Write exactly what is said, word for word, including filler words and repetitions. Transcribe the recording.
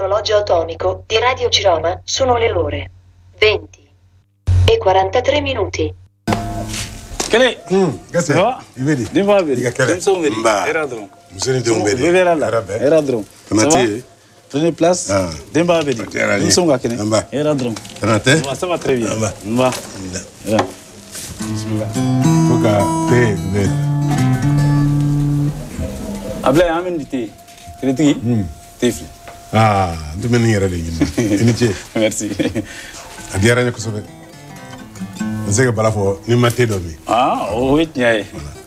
sull'orologio atomico di Radio Ciroma sono le ore venti e quarantatré minuti. Kele. Hmm, gase. Ibedi. Dimba bedi. Diga kele. Mba. Eradron. Museni de umbedi. Bebera la. Eradron. Tanate. Prenez place. Ah. Dimba bedi. Dimsonga kene. Mba. Eradron. Tanate. Ça va très bien. Mba. Mba. Bismillah. Foka pe be. Abla amen dité. Crédit. Hmm. Tefli. Ah, du men yere de gina. Iniche. Merci. Adiara ne ko sobe. Nzega bala fo ni maté do mi. Ah, oui, nyaay.